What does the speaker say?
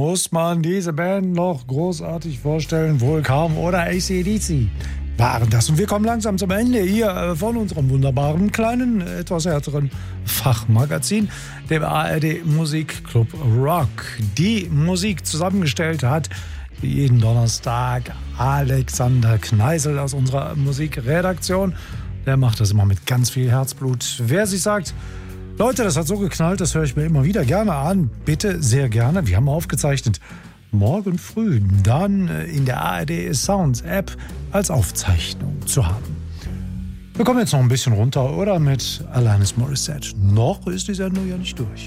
Muss man diese Band noch großartig vorstellen? Wohl kaum, oder? AC/DC waren das. Und wir kommen langsam zum Ende hier von unserem wunderbaren, kleinen, etwas härteren Fachmagazin, dem ARD Musikclub Rock. Die Musik zusammengestellt hat wie jeden Donnerstag Alexander Kneisel aus unserer Musikredaktion. Der macht das immer mit ganz viel Herzblut. Wer sich sagt, Leute, das hat so geknallt, das höre ich mir immer wieder gerne an. Bitte, sehr gerne. Wir haben aufgezeichnet. Morgen früh dann in der ARD Sounds App als Aufzeichnung zu haben. Wir kommen jetzt noch ein bisschen runter, oder? Mit Alanis Morissette. Noch ist die Sendung ja nicht durch.